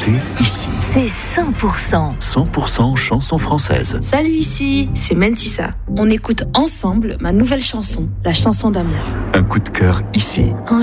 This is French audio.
écoutez ici. C'est 100%. 100% chansons françaises. Salut, ici, c'est Mentissa. On écoute ensemble ma nouvelle chanson, la chanson d'amour. Un coup de cœur ici. Un